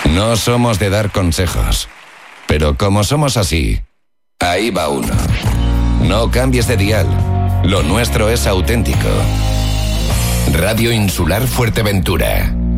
No somos de dar consejos, pero como somos así, ahí va uno. No cambies de dial. Lo nuestro es auténtico. Radio Insular Fuerteventura.